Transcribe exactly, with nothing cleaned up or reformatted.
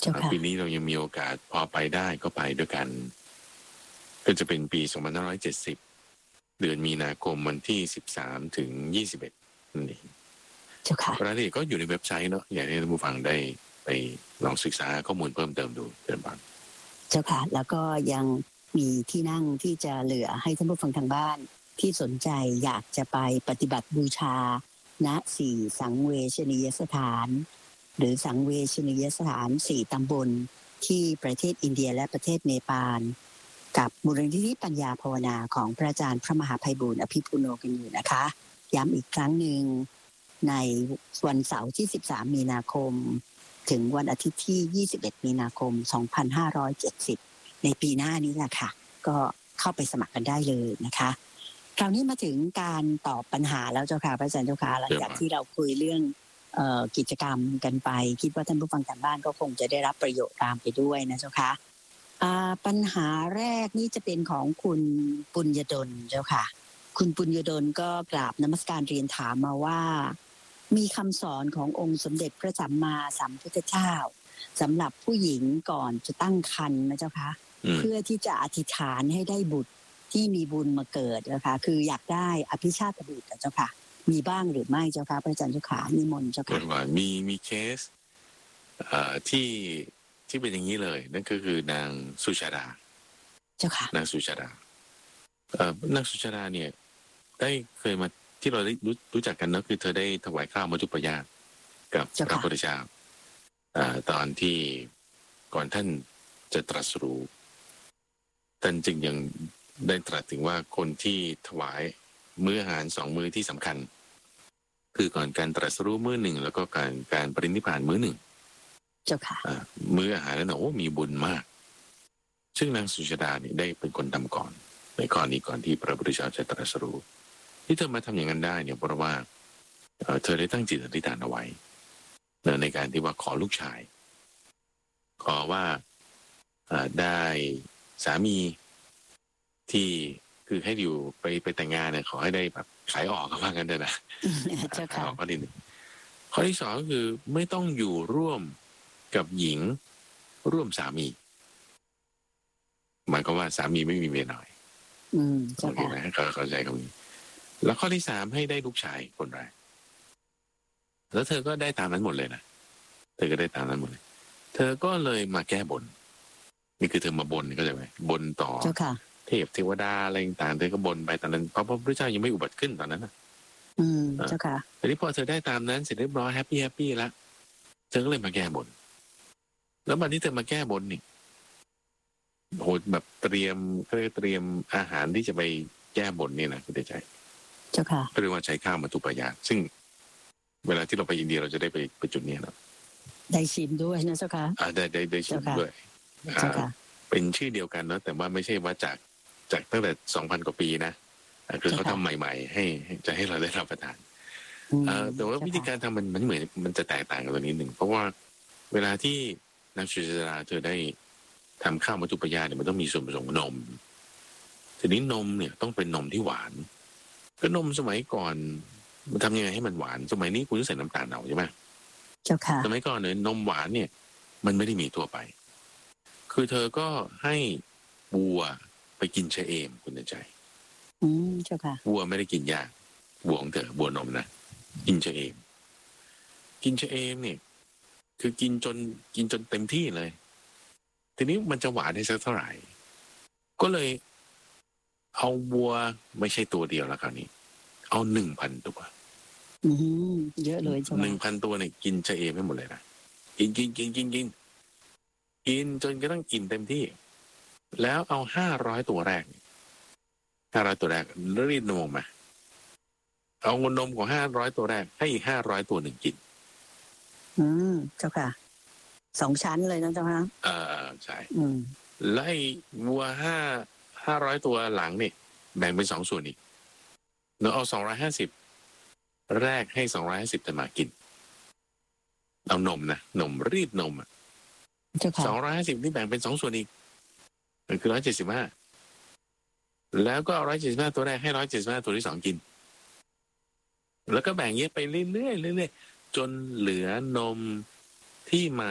ปีนี้เรายังมีโอกาสพอไปได้ก็ไปด้วยกันก็จะเป็นปีสองพันห้าร้อยเจ็ดสิบเดือนมีนาคมวันที่สิบสามถึงยี่สิบเอ็ดนั่นเองรายละเอียดก็อยู่ในเว็บไซต์เนาะอยากให้ท่านผู้ฟังได้ไปลองศึกษาข้อมูลเพิ่มเติมดูเดินบางเจ้าค่ะแล้วก็ยังมีที่นั่งที่จะเหลือให้ท่านผู้ฟังทางบ้านที่สนใจอยากจะไปปฏิบัติบูชาณสี่สังเวชนียสถานหรือสังเวชนียสถานสี่ตำบลที่ประเทศอินเดียและประเทศเนปาลกับมูลนิธิปัญญาภาวนาของพระอาจารย์พระมหาไพบูลย์อภิปุโนกันอยู่นะคะย้ำอีกครั้งหนึ่งในวันเสาร์ที่สิบสามมีนาคมถึงวันอาทิตย์ที่ยี่สิบเอ็ดมีนาคมสองพันห้าร้อยเจ็ดสิบในปีหน้านี้แหละค่ะก็เข้าไปสมัครกันได้เลยนะคะคราวนี้มาถึงการตอบปัญหาแล้วเจ้าค่ะพระอาจารย์เจ้าค่ะหลังจากที่เราคุยเรื่องเอ่อกิจกรรมกันไปคิดว่าท่านผู้ฟังทางบ้านก็คงจะได้รับประโยชน์ตามไปด้วยนะเจ้าค่ะอ่าปัญหาแรกนี่จะเป็นของคุณปุญญดลเจ้าค่ะคุณปุญญดลก็กราบนมัสการเรียนถามมาว่ามีคำสอนขององค์สมเด็จพระสัมมาสัมพุทธเจ้าสำหรับผู้หญิงก่อนจะตั้งครรภ์นะเจ้าค่ะเพื่อที่จะอธิษฐานให้ได้บุตรที่มีบุญมาเกิดนะคะคืออยากได้อภิชาติบุตรเจ้าค่ะมีบ้างหรือไม่เจ้าค่ะพระอาจารย์เจ้าค่ะนิมนต์เจ้าค่ะมีมีเคสเอ่อที่ที่เป็นอย่างนี้เลยนั่นก็คือนางสุชาดาเจ้าค่ะนางสุชาดาเอ่อนางสุชาดาเนี่ยได้เคยมาที่เราได้รู้รู้จักกันนะคือเธอได้ถวายข้าวมัทุปายาตกับพระพุทธเจ้าอ่าตอนที่ก่อนท่านจะตรัสรู้ท่านจึงยังได้ตรัสถึงว่าคนที่ถวายมื้ออาหารสองมื้อที่สำคัญคือก่อนการตรัสรู้มื้อหนึ่งแล้วก็การการปรินิพพานมื้อหนึ่งเจ้าค่ะมื้ออาหารนั้นโอ้มีบุญมากซึ่งนางสุชาดาเนี่ยได้เป็นคนทำก่อนในข้อนี้ก่อนที่พระพุทธเจ้าจะตรัสรู้ที่เธอมาทำอย่างนั้นได้เนี่ยเพราะว่าเธอได้ตั้งจิตอธิษฐานเอาไว้ในการที่ว่าขอลูกชายขอว่าได้สามีที่คือให้อยู่ไปไปแต่งงานเนี่ยขอให้ได้แบบขายออกกันว่ากันเถอะนะขายออกข้อที่หนึ่งข้อที่สองก็คือไม่ต้องอยู่ร่วมกับหญิงร่วมสามีหมายความว่าสามีไม่มีเมียน้อยอืมโอเคไหมเขาเข้าใจคำนี้แล้วข้อที่สามให้ได้ลูกชายคนแรกแล้วเธอก็ได้ตามนั้นหมดเลยนะเธอก็ได้ตามนั้นหมดเลยเธอก็เลยมาแก้บนนี่คือเธอมาบนเข้าใจไหมบนต่อเทพเทวดาอะไรต่างๆเธอก็บนไปตอนนั้นเพราะพระพุทธเจ้ายังไม่อุบัติขึ้นตอนนั้นนะอืมเจ้าค่ะแต่ที่พอเธอได้ตามนั้นเสร็จเรียบร้อยแฮปปี้แฮปปี้แล้วเธอก็เลยมาแก้บนแล้ววันนี้เธอมาแก้บนนี่โหแบบเตรียมก็เตรียมอาหารที่จะไปแก้บนนี่นะคุณใจเจ้าค่ะก็เรียกว่าใช้ข้าวมัทุปายาตซึ่งเวลาที่เราไปอินเดียเราจะได้ไปไปจุดนี้นะได้ชิมด้วยนะเจ้าค่ะอ่าได้ได้ได้ชิมด้วยเจ้าค่ะเป็นชื่อเดียวกันเนาะแต่ว่าไม่ใช่ว่าจากจากตั้งแต่สองพันกว่าปีนะคือเขาทำใหม่ๆให้จะให้เราได้รับประทานแต่ว่าวิธีการทำมันมันเหมือนมันจะแตกต่างกันตัวนี้หนึ่งเพราะว่าเวลาที่นางสุชาดาเธอได้ทำข้าวมัทุปายาตเนี่ยมันต้องมีส่วนผสมนมทีนี้นมเนี่ยต้องเป็นนมที่หวานก็นมสมัยก่อนมันทำยังไงให้มันหวานสมัยนี้คุณต้องใส่น้ำตาลเอาใช่ไหมเจ้าค่ะสมัยก่อนเนี่ยนมหวานเนี่ยมันไม่ได้มีทั่วไปคือเธอก็ให้วัวไปกินชะเอมคุณใจอืมเจ้าค่ะวัวไม่ได้กินยาวัวของเธอวัวนมนะกินชะเอมกินชะเอมเนี่ยคือกินจนกินจนเต็มที่เลยทีนี้มันจะหวานได้สักเท่าไหร่ก็เลยเอาวัวไม่ใช่ตัวเดียวแล้วคราวนี้เอาหนึ่งพันตัวอืมเยอะเลยจ้ะหนึ่งพันตัวเนี่ยกินชะเอมให้หมดเลยนะกินกินกินกินกินกินจนกระทั่งกินเต็มที่แล้วเอาห้าร้อยตัวแรกห้าร้อยตัวแรกรีดนมออกมาเอานมของห้าร้อยตัวแรกให้อีกห้าร้อยตัวหนึ่งกินอืมเจ้าค่ะสองชั้นเลยนะเจ้าค่ะเออใช่ไล่วัวห้าห้าร้อยตัวหลังนี่แบ่งเป็นสองส่วนอีกเราเอาสองร้อยห้าสิบแรกให้สองร้อยห้าสิบจะมากินเอานมนะนมรีดนมอ่ะสองร้อยห้าสิบนี่แบ่งเป็นสองส่วนอีกมันคือร้อยเจ็ดสิบห้าแล้วก็เอาร้อยเจ็ดสิบห้าตัวแรกให้ร้อยเจ็ดสิบห้าตัวที่สองกินแล้วก็แบ่งเงี้ยไปเรื่อยๆเรื่อยๆจนเหลือนมที่มา